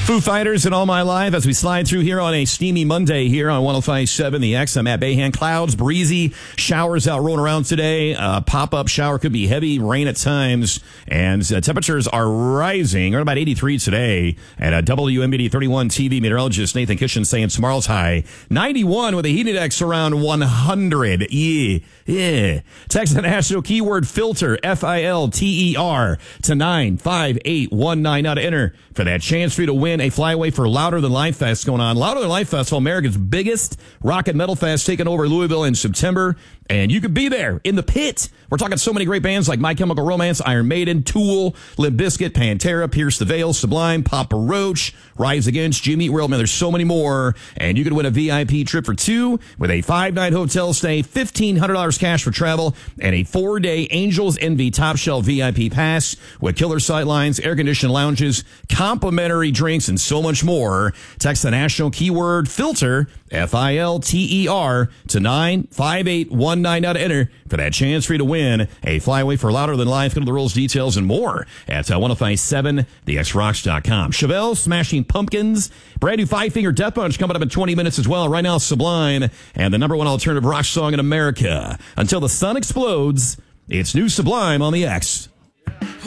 Foo Fighters and All My Life as we slide through here on a steamy Monday here on 105.7 The X. I'm Matt Bahan. Clouds, breezy, showers out rolling around today. Pop-up shower could be heavy rain at times, and temperatures are rising. We're at about 83 today at WMBD 31 TV meteorologist Nathan Kitchen saying tomorrow's high 91 with a heat index around 100. Yeah. Text the national keyword filter, FILTER, to 95819 now to enter for that chance for you to win a flyaway for Louder Than Life Fest going on. Louder Than Life Festival, America's biggest rock and metal fest, taking over Louisville in September. And you could be there in the pit. We're talking so many great bands like My Chemical Romance, Iron Maiden, Tool, Limp Bizkit, Pantera, Pierce the Veil, Sublime, Papa Roach, Rise Against, Jimmy Eat World. Man, there's so many more. And you could win a VIP trip for two with a 5-night hotel stay, $1,500 cash for travel, and a 4-day Angels Envy Top Shelf VIP pass with killer sightlines, air-conditioned lounges, complimentary drinks, and so much more. Text the national keyword filter, FILTER, to 95819 now to enter for that chance for you to win a flyaway for Louder Than Life. Go to the rules, details, and more at 1057thexrocks.com. Chevelle, Smashing Pumpkins, brand new Five Finger Death Punch coming up in 20 minutes as well. Right now, Sublime, and the number one alternative rock song in America. Until the sun explodes, it's new Sublime on the X.